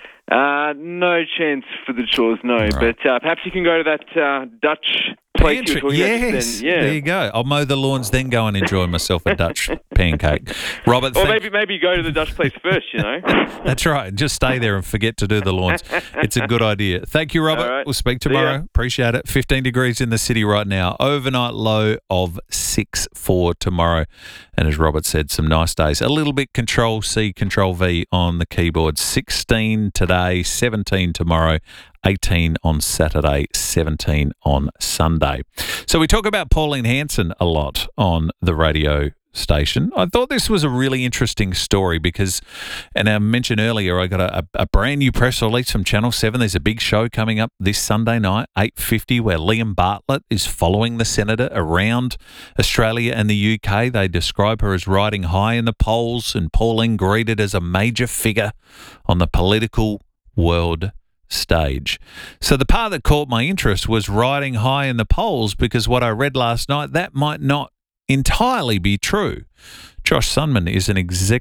No chance for the chores, no. Right. But perhaps you can go to that Dutch place you were talking about. Yes, there you go. I'll mow the lawns, then go and enjoy myself a Dutch pancake. Robert, or maybe go to the Dutch place first, you know. That's right. Just stay there and forget to do the lawns. It's a good idea. Thank you, Robert. Right. We'll speak tomorrow. Appreciate it. 15 degrees in the city right now. Overnight low of 6 for tomorrow. And as Robert said, some nice days. A little bit Control-C, Control-V on the keyboard. 16 today, 17 tomorrow, 18 on Saturday, 17 on Sunday. So we talk about Pauline Hanson a lot on the radio station. I thought this was a really interesting story because, and I mentioned earlier, I got a brand new press release from Channel 7. There's a big show coming up this Sunday night, 8:50, where Liam Bartlett is following the Senator around Australia and the UK. They describe her as riding high in the polls, and Pauline greeted as a major figure on the political world stage. So the part that caught my interest was riding high in the polls, because what I read last night, that might not entirely be true. Josh Sunman is an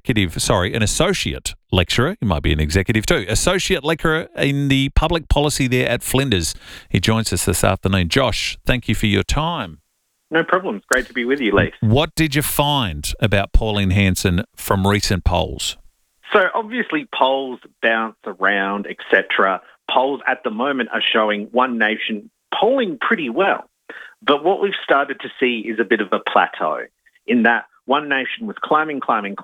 associate lecturer. He might be an executive too. Associate lecturer in the public policy there at Flinders. He joins us this afternoon. Josh, thank you for your time. No problem. It's great to be with you, Leif. What did you find about Pauline Hanson from recent polls? So obviously polls bounce around, etc. Polls at the moment are showing One Nation polling pretty well. But what we've started to see is a bit of a plateau in that One Nation was climbing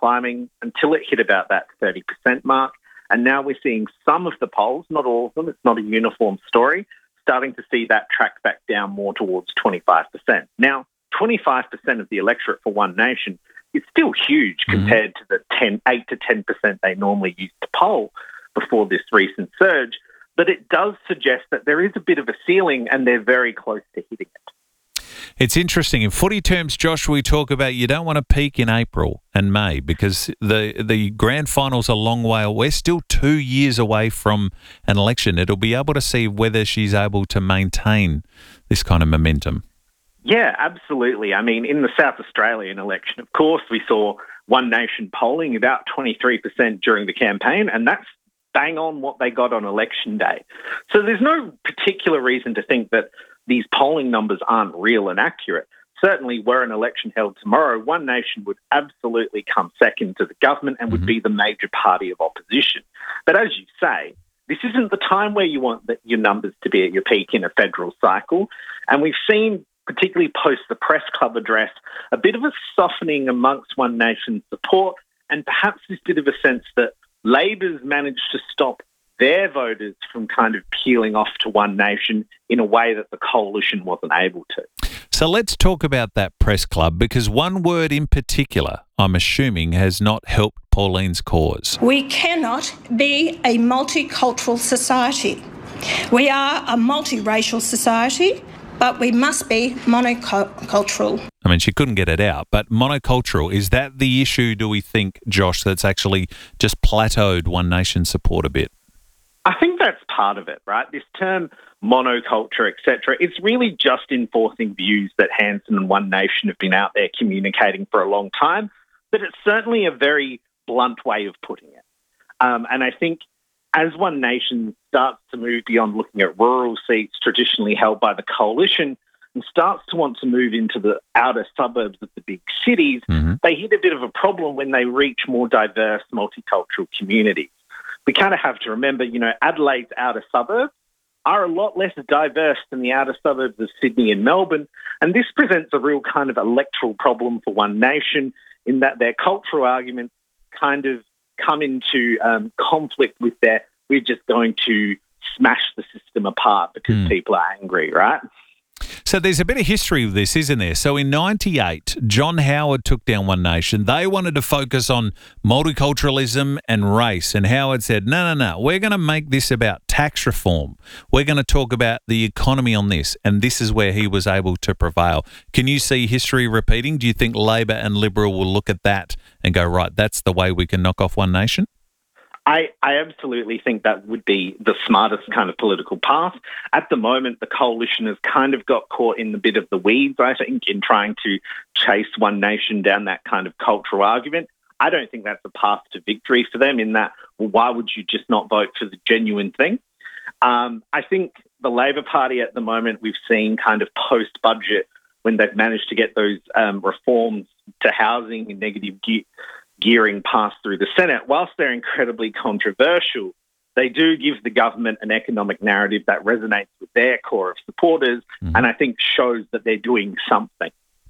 until it hit about that 30% mark. And now we're seeing some of the polls, not all of them, it's not a uniform story, starting to see that track back down more towards 25%. Now, 25% of the electorate for One Nation is still huge compared to the 8 to 10% they normally used to poll before this recent surge. But it does suggest that there is a bit of a ceiling and they're very close to hitting it. It's interesting. In footy terms, Josh, we talk about you don't want to peak in April and May because the grand final's a long way away. We're still 2 years away from an election. It'll be able to see whether she's able to maintain this kind of momentum. Yeah, absolutely. I mean, in the South Australian election, of course, we saw One Nation polling about 23% during the campaign, and that's bang on what they got on election day. So there's no particular reason to think that these polling numbers aren't real and accurate. Certainly, were an election held tomorrow, One Nation would absolutely come second to the government and would be the major party of opposition. But as you say, this isn't the time where you want your numbers to be at your peak in a federal cycle. And we've seen, particularly post the Press Club address, a bit of a softening amongst One Nation's support, and perhaps this bit of a sense that Labor's managed to stop their voters from kind of peeling off to One Nation in a way that the coalition wasn't able to. So let's talk about that Press Club, because one word in particular, I'm assuming, has not helped Pauline's cause. We cannot be a multicultural society. We are a multiracial society, but we must be monocultural. I mean, she couldn't get it out, but monocultural, is that the issue, do we think, Josh, that's actually just plateaued One Nation support a bit? I think that's part of it, right? This term monoculture, etc., it's really just enforcing views that Hanson and One Nation have been out there communicating for a long time, but it's certainly a very blunt way of putting it. And I think as One Nation starts to move beyond looking at rural seats traditionally held by the coalition and starts to want to move into the outer suburbs of the big cities, they hit a bit of a problem when they reach more diverse multicultural communities. We kind of have to remember, Adelaide's outer suburbs are a lot less diverse than the outer suburbs of Sydney and Melbourne, And this presents a real kind of electoral problem for One Nation in that their cultural arguments kind of come into conflict with their, we're just going to smash the system apart because people are angry, right? So there's a bit of history with this, isn't there? So in 98, John Howard took down One Nation. They wanted to focus on multiculturalism and race, and Howard said, no, we're going to make this about tax reform. We're going to talk about the economy on this, and this is where he was able to prevail. Can you see history repeating? Do you think Labor and Liberal will look at that and go, right, that's the way we can knock off One Nation? I absolutely think that would be the smartest kind of political path. At the moment, the coalition has kind of got caught in the bit of the weeds, I think, in trying to chase One Nation down that kind of cultural argument. I don't think that's a path to victory for them in that, well, why would you just not vote for the genuine thing? I think the Labor Party at the moment, we've seen kind of post-budget when they've managed to get those reforms to housing and negative gearing passed through the Senate, whilst they're incredibly controversial, they do give the government an economic narrative that resonates with their core of supporters and I think shows that they're doing something.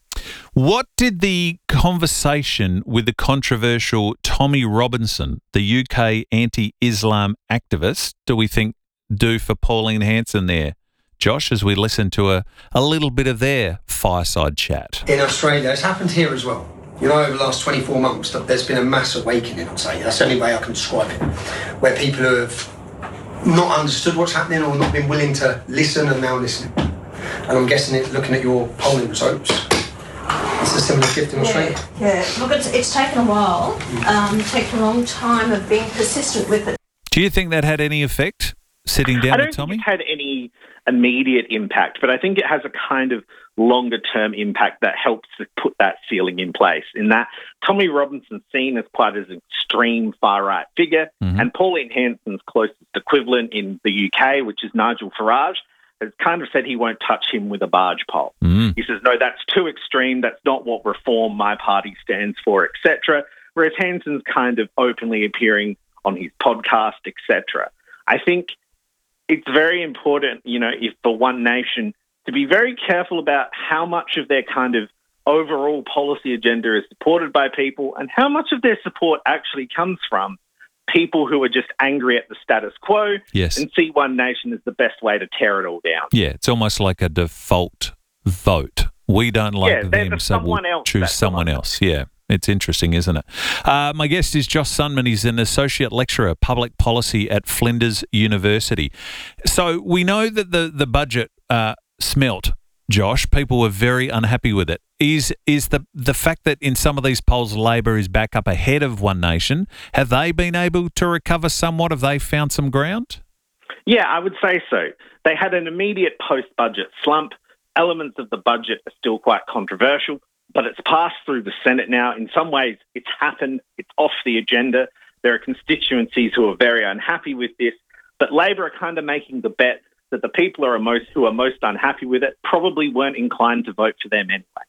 What did the conversation with the controversial Tommy Robinson, the UK anti-Islam activist, do we think do for Pauline Hanson there? Josh, as we listen to a little bit of their fireside chat. In Australia, it's happened here as well. You know, over the last 24 months, there's been a mass awakening, I'd say. That's the only way I can describe it. Where people who have not understood what's happening or not been willing to listen are now listening. And I'm guessing looking at your polling results, it's a similar shift in Australia. Yeah, look, it's taken a while. It's taken a long time of being persistent with it. Do you think that had any effect, sitting down with Tommy? I don't think it had any immediate impact, but I think it has a kind of longer-term impact that helps to put that ceiling in place, in that Tommy Robinson's seen as quite as an extreme far-right figure, and Pauline Hanson's closest equivalent in the UK, which is Nigel Farage, has kind of said he won't touch him with a barge pole. He says, no, that's too extreme, that's not what reform my party stands for, etc., whereas Hanson's kind of openly appearing on his podcast, etc. I think it's very important, you know, if for One Nation to be very careful about how much of their kind of overall policy agenda is supported by people and how much of their support actually comes from people who are just angry at the status quo and see One Nation as the best way to tear it all down. Yeah, it's almost like a default vote. We don't like them, so we'll choose someone else. Yeah. It's interesting, isn't it? My guest is Josh Sundman. He's an associate lecturer, public policy at Flinders University. So we know that the budget smelt, Josh. People were very unhappy with it. Is the fact that in some of these polls Labor is back up ahead of One Nation, have they been able to recover somewhat? Have they found some ground? Yeah, I would say so. They had an immediate post-budget slump. Elements of the budget are still quite controversial, but it's passed through the Senate now. In some ways, it's happened. It's off the agenda. There are constituencies who are very unhappy with this, but Labor are kind of making the bet that the people who are most unhappy with it probably weren't inclined to vote for them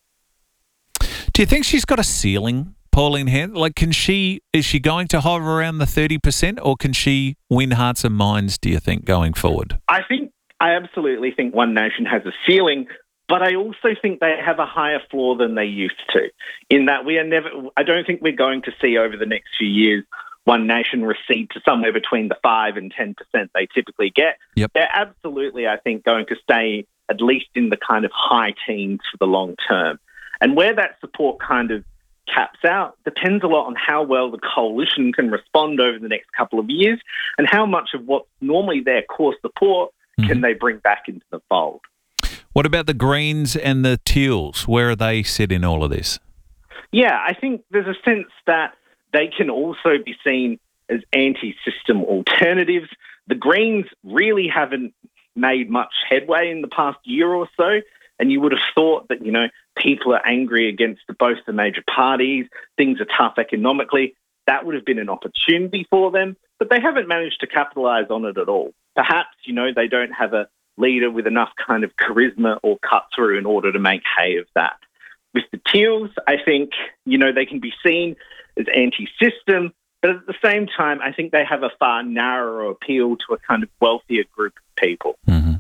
anyway. Do you think she's got a ceiling, Pauline Hanson? Like, is she going to hover around the 30%, or can she win hearts and minds, do you think, going forward? I absolutely think One Nation has a ceiling, but I also think they have a higher floor than they used to, in that I don't think we're going to see over the next few years One Nation recede to somewhere between the 5 and 10% they typically get. They're absolutely, I think, going to stay at least in the kind of high teens for the long term. And where that support kind of caps out depends a lot on how well the coalition can respond over the next couple of years and how much of what's normally their core support can they bring back into the fold. What about the Greens and the Teals? Where are they sit in all of this? Yeah, I think there's a sense that they can also be seen as anti-system alternatives. The Greens really haven't made much headway in the past year or so, and you would have thought that, you know, people are angry against both the major parties, things are tough economically. That would have been an opportunity for them, but they haven't managed to capitalise on it at all. Perhaps, you know, they don't have a leader with enough kind of charisma or cut-through in order to make hay of that. With the Teals, I think, you know, they can be seen as anti-system, but at the same time, I think they have a far narrower appeal to a kind of wealthier group of people.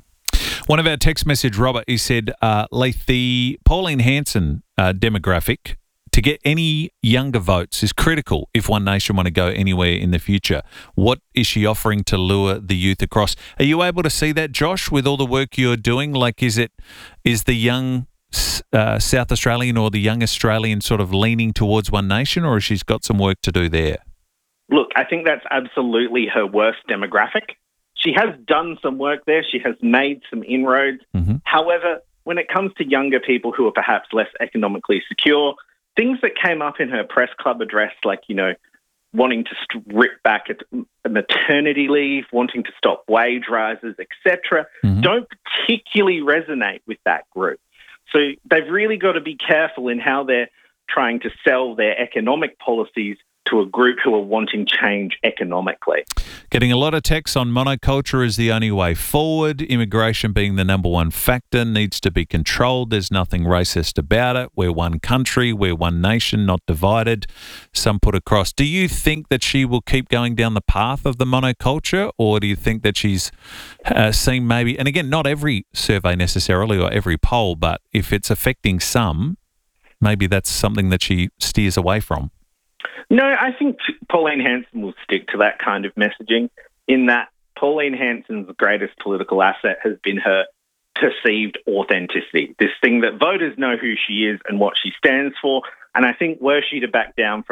One of our text message, Robert, he said, Leith, the Pauline Hanson demographic to get any younger votes is critical if One Nation want to go anywhere in the future. What is she offering to lure the youth across? Are you able to see that, Josh, with all the work you're doing? Like, is the young South Australian or the young Australian sort of leaning towards One Nation, or has she got some work to do there? Look, I think that's absolutely her worst demographic. She has done some work there. She has made some inroads. Mm-hmm. However, when it comes to younger people who are perhaps less economically secure, things that came up in her press club address, like, wanting to strip back at maternity leave, wanting to stop wage rises, etc., don't particularly resonate with that group. So they've really got to be careful in how they're trying to sell their economic policies to a group who are wanting change economically. Getting a lot of texts on monoculture is the only way forward. Immigration being the number one factor needs to be controlled. There's nothing racist about it. We're one country. We're one nation, not divided. Some put across. Do you think that she will keep going down the path of the monoculture, or do you think that she's seen maybe, and again, not every survey necessarily or every poll, but if it's affecting some, maybe that's something that she steers away from? No, I think Pauline Hanson will stick to that kind of messaging, in that Pauline Hanson's greatest political asset has been her perceived authenticity, this thing that voters know who she is and what she stands for. And I think were she to back down from